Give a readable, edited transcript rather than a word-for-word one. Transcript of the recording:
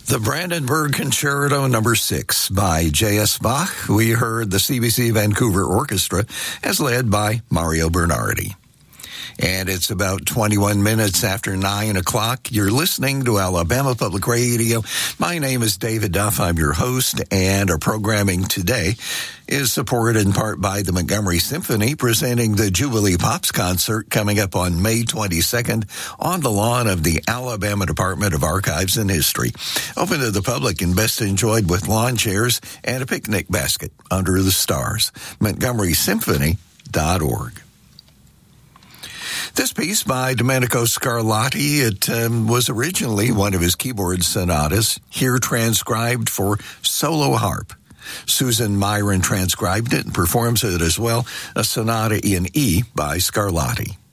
The Brandenburg Concerto No. 6 by J.S. Bach. We heard the CBC Vancouver Orchestra as led by Mario Bernardi. And it's about 21 minutes after 9 o'clock. You're listening to Alabama Public Radio. My name is David Duff. I'm your host, and our programming today is supported in part by the Montgomery Symphony, presenting the Jubilee Pops concert coming up on May 22nd on the lawn of the Alabama Department of Archives and History. Open to the public and best enjoyed with lawn chairs and a picnic basket under the stars. MontgomerySymphony.org. This piece by Domenico Scarlatti, it was originally one of his keyboard sonatas, here transcribed for solo harp. Susan Myron transcribed it and performs it as well, a sonata in E by Scarlatti.